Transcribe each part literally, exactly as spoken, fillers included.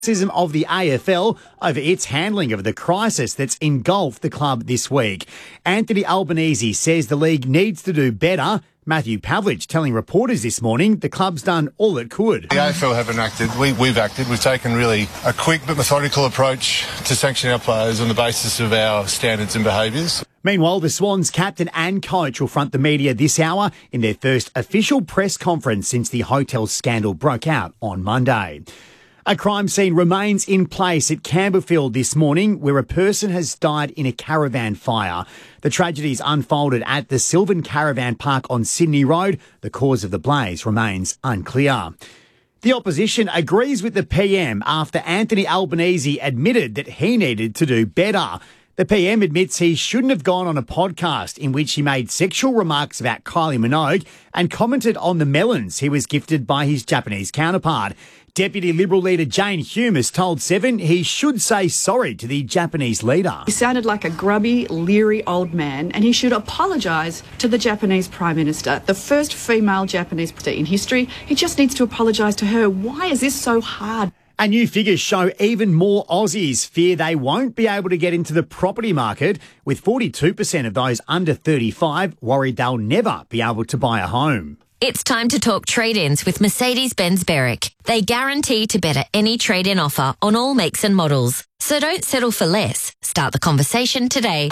Criticism of the A F L over its handling of the crisis that's engulfed the club this week. Anthony Albanese says the league needs to do better. Matthew Pavlich telling reporters this morning the club's done all it could. The A F L haven't acted. We, we've acted. We've taken really a quick but methodical approach to sanction our players on the basis of our standards and behaviours. Meanwhile, the Swans captain and coach will front the media this hour in their first official press conference since the hotel scandal broke out on Monday. A crime scene remains in place at Campbellfield this morning where a person has died in a caravan fire. The tragedies unfolded at the Sylvan Caravan Park on Sydney Road. The cause of the blaze remains unclear. The opposition agrees with the P M after Anthony Albanese admitted that he needed to do better. The P M admits he shouldn't have gone on a podcast in which he made sexual remarks about Kylie Minogue and commented on the melons he was gifted by his Japanese counterpart. Deputy Liberal leader Jane Hume has told Seven he should say sorry to the Japanese leader. He sounded like a grubby, leery old man, and he should apologise to the Japanese Prime Minister, the first female Japanese president in history. He just needs to apologise to her. Why is this so hard? And new figures show even more Aussies fear they won't be able to get into the property market, with forty-two percent of those under thirty-five worried they'll never be able to buy a home. It's time to talk trade-ins with Mercedes-Benz Berwick. They guarantee to better any trade-in offer on all makes and models. So don't settle for less. Start the conversation today.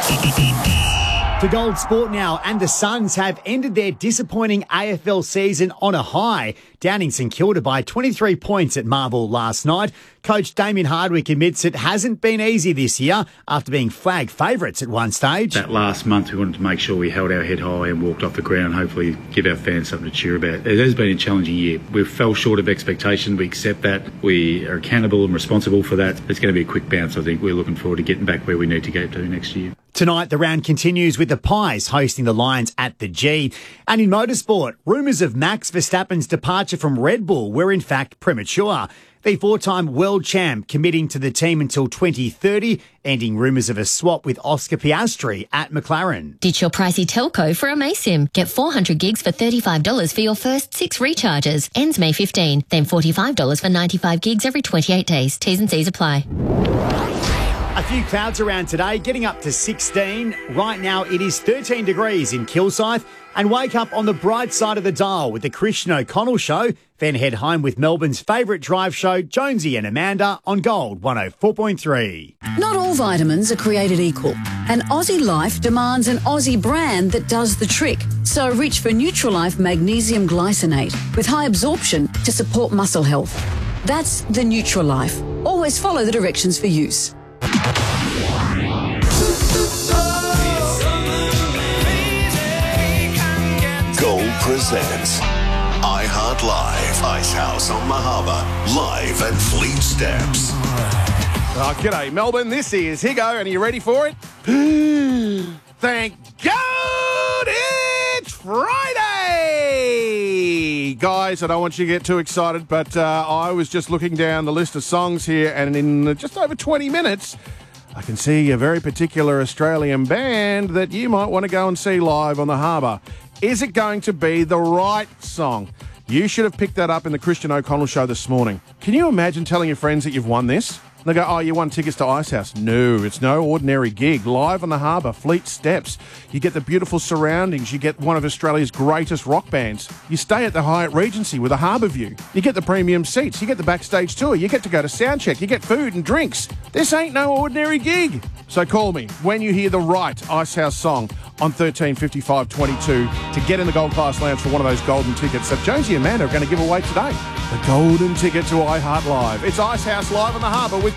To Gold Sport now, and the Suns have ended their disappointing A F L season on a high, downing St Kilda by twenty-three points at Marvel last night. Coach Damien Hardwick admits it hasn't been easy this year after being flag favourites at one stage. That last month we wanted to make sure we held our head high and walked off the ground and hopefully give our fans something to cheer about. It has been a challenging year. We fell short of expectation. We accept that. We are accountable and responsible for that. It's going to be a quick bounce. I think we're looking forward to getting back where we need to get to next year. Tonight, the round continues with the Pies hosting the Lions at the G. And in motorsport, rumours of Max Verstappen's departure from Red Bull were in fact premature. The four-time world champ committing to the team until twenty thirty, ending rumours of a swap with Oscar Piastri at McLaren. Ditch your pricey telco for Amaysim. Get four hundred gigs for thirty-five dollars for your first six recharges. Ends May fifteenth. Then forty-five dollars for ninety-five gigs every twenty-eight days. T's and C's apply. A few clouds around today, getting up to sixteen. Right now it is thirteen degrees in Kilsyth. And wake up on the bright side of the dial with the Christian O'Connell Show. Then head home with Melbourne's favourite drive show, Jonesy and Amanda, on Gold one oh four point three. Not all vitamins are created equal. And Aussie Life demands an Aussie brand that does the trick. So reach for Nutrilife Magnesium Glycinate with high absorption to support muscle health. That's the Nutrilife. Always follow the directions for use. Gold presents iHeart Live, Ice House on Mahaba, live at Fleet Steps. Oh, g'day, Melbourne. This is Higo, and are you ready for it? Thank God it's Friday! Guys, I don't want you to get too excited, but uh, I was just looking down the list of songs here, and in just over twenty minutes, I can see a very particular Australian band that you might want to go and see live on the harbour. Is it going to be the right song? You should have picked that up in the Christian O'Connell Show this morning. Can you imagine telling your friends that you've won this? They go, oh, you won tickets to Ice House. No, it's no ordinary gig. Live on the harbour, Fleet Steps. You get the beautiful surroundings. You get one of Australia's greatest rock bands. You stay at the Hyatt Regency with a harbour view. You get the premium seats. You get the backstage tour. You get to go to sound check. You get food and drinks. This ain't no ordinary gig. So call me when you hear the right Ice House song on thirteen fifty-five twenty-two to get in the Gold Class Lounge for one of those golden tickets that Jonesy and Amanda are going to give away today. The golden ticket to iHeart Live. It's Ice House live on the harbour with